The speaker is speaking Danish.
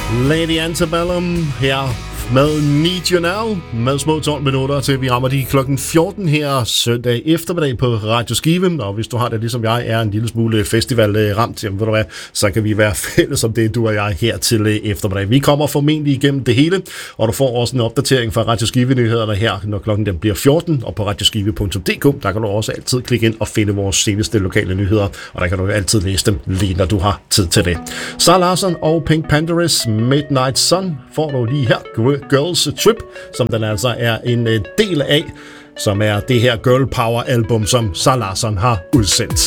Lady Antebellum her med Need You Now, med små 12 minutter til vi rammer de klokken 14 her søndag eftermiddag på Radio Skive. Og hvis du har det ligesom jeg er en lille smule festivalramt, jamen ved du hvad, så kan vi være fælles om det, du og jeg her til eftermiddag. Vi kommer formentlig igennem det hele, og du får også en opdatering fra Radio Skive-nyhederne her, når klokken den bliver 14, og på radioskive.dk, der kan du også altid klikke ind og finde vores seneste lokale nyheder, og der kan du altid læse dem lige når du har tid til det. Zara Larsson og Pink Panthers Midnight Sun får du lige her. Girls Trip, som den altså er en del af, som er det her Girl Power album, som Zara Larsson har udsendt.